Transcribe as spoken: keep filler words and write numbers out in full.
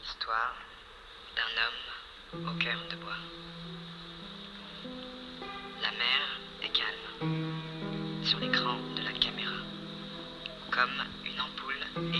Histoire d'un homme au cœur de bois. La mer est calme sur l'écran de la caméra, comme une ampoule